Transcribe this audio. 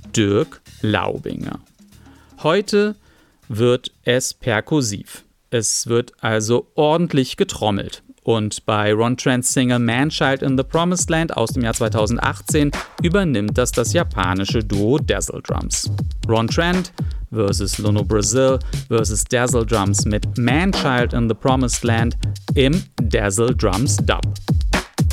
Dirk Laubinger. Heute wird es perkussiv. Es wird also ordentlich getrommelt. Und bei Ron Trents Single Man-Child in the Promised Land aus dem Jahr 2018 übernimmt das japanische Duo Dazzle Drums. Ron Trent versus Luno Brazil versus Dazzle Drums mit Man-Child in the Promised Land im Dazzle Drums Dub.